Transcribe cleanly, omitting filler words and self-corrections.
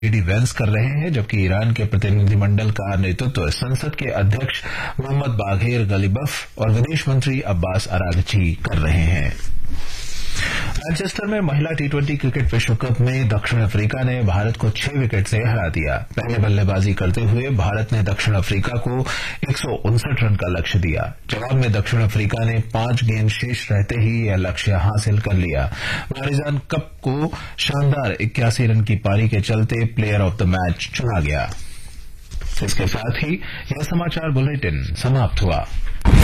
D Vance कर रहे हैं, जबकि ईरान के प्रतिनिधिमंडल का नेतृत्व संसद के अध्यक्ष मोहम्मद बाघेर गलीबफ और विदेश मंत्री अब्बास अरागची कर रहे हैं। मैनचेस्टर में महिला टी20 क्रिकेट विश्व कप में दक्षिण अफ्रीका ने भारत को 6 विकेट से हरा दिया। पहले बल्लेबाजी करते हुए भारत ने दक्षिण अफ्रीका को 159 रन का लक्ष्य दिया। जवाब में दक्षिण अफ्रीका ने 5 गेंद शेष रहते ही यह लक्ष्य हासिल कर लिया। वारिजान कप को शानदार 81 रन की पारी के चलते प्लेयर ऑफ द मैच चुना गया। इसके साथ ही यह समाचार बुलेटिन समाप्त हुआ।